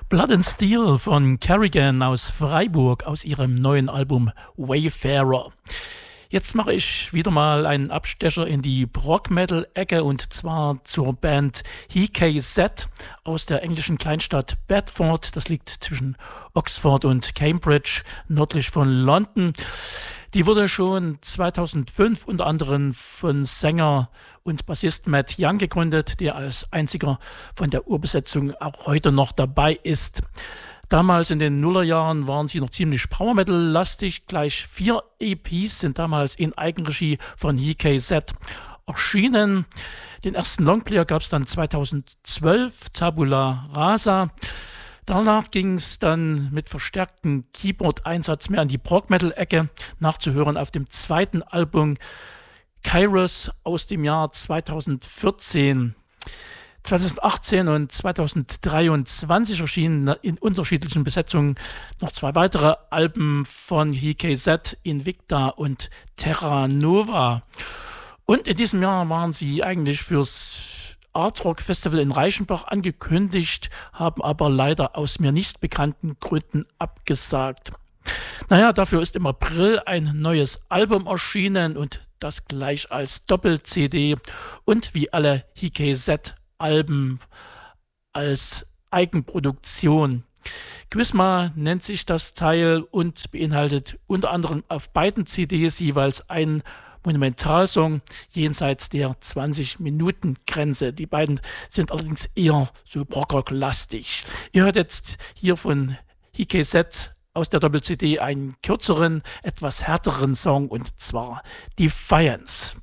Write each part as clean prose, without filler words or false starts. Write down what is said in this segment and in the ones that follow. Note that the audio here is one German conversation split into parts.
Blood and Steel von Kerrigan aus Freiburg aus ihrem neuen Album Wayfarer. Jetzt mache ich wieder mal einen Abstecher in die Prog-Metal-Ecke und zwar zur Band HKZ aus der englischen Kleinstadt Bedford. Das liegt zwischen Oxford und Cambridge, nördlich von London. Die wurde schon 2005 unter anderem von Sänger und Bassist Matt Young gegründet, der als einziger von der Urbesetzung auch heute noch dabei ist. Damals in den Nullerjahren waren sie noch ziemlich Power-Metal-lastig. Gleich 4 EPs sind damals in Eigenregie von HKZ erschienen. Den ersten Longplayer gab es dann 2012, Tabula Rasa. Danach ging es dann mit verstärktem Keyboard-Einsatz mehr an die Prog-Metal-Ecke, nachzuhören auf dem zweiten Album Kairos aus dem Jahr 2014. 2018 und 2023 erschienen in unterschiedlichen Besetzungen noch 2 weitere Alben von HKZ, Invicta und Terra Nova. Und in diesem Jahr waren sie eigentlich fürs Art Rock Festival in Reichenbach angekündigt, haben aber leider aus mir nicht bekannten Gründen abgesagt. Naja, dafür ist im April ein neues Album erschienen und das gleich als Doppel-CD und wie alle HKZ-Alben als Eigenproduktion. Quizma nennt sich das Teil und beinhaltet unter anderem auf beiden CDs jeweils einen Monumentalsong jenseits der 20-Minuten-Grenze. Die beiden sind allerdings eher so Prog-Rock-lastig. Ihr hört jetzt hier von HKZ aus der Doppel-CD einen kürzeren, etwas härteren Song und zwar Defiance.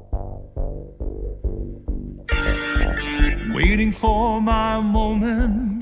Waiting for my moment,